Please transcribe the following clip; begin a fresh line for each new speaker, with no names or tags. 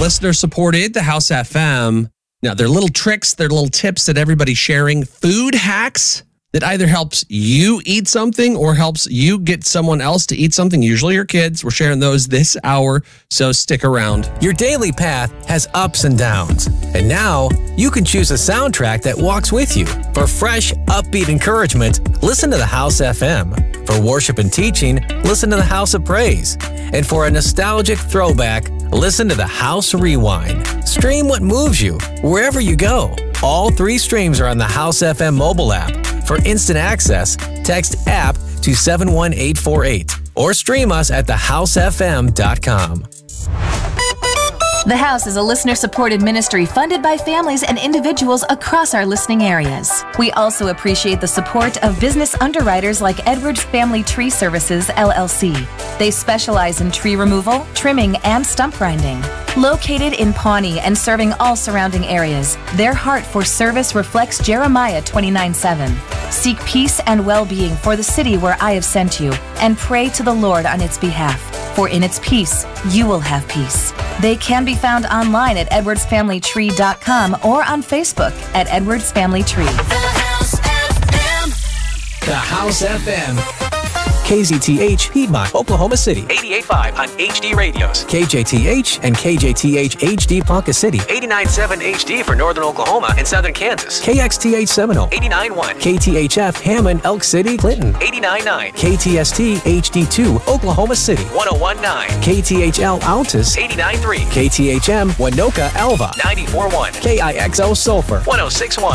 listener supported the House FM. Now, they're little tricks, they're little tips that everybody's sharing. Food hacks that either helps you eat something or helps you get someone else to eat something, usually your kids. We're sharing those this hour, so stick around.
Your daily path has ups and downs, and now you can choose a soundtrack that walks with you. For fresh, upbeat encouragement, listen to the House FM. For worship and teaching, listen to the House of Praise. And for a nostalgic throwback, listen to the House Rewind. Stream what moves you, wherever you go. All 3 streams are on the House FM mobile app. For instant access, text APP to 71848 or stream us at thehousefm.com.
The House is a listener-supported ministry funded by families and individuals across our listening areas. We also appreciate the support of business underwriters like Edwards Family Tree Services, LLC. They specialize in tree removal, trimming, and stump grinding. Located in Pawnee and serving all surrounding areas, their heart for service reflects Jeremiah 29:7. Seek peace and well-being for the city where I have sent you, and pray to the Lord on its behalf. For in its peace, you will have peace. They can be found online at edwardsfamilytree.com or on Facebook at Edwards Family Tree.
The House FM. KZTH, Piedmont, Oklahoma City.
88.5 on HD radios.
KJTH and KJTH HD Ponca City.
89.7 HD for Northern Oklahoma and Southern Kansas.
KXTH Seminole.
89.1.
KTHF Hammond, Elk City, Clinton.
89.9.
KTST HD2, Oklahoma City.
101.9.
KTHL Altus.
89.3.
KTHM Winoka Alva.
94.1.
KIXO Sulphur.
106.1.